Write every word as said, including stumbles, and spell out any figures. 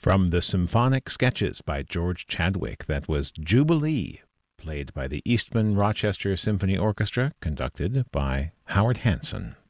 From the Symphonic Sketches by George Chadwick, that was Jubilee, played by the Eastman Rochester Symphony Orchestra, conducted by Howard Hanson.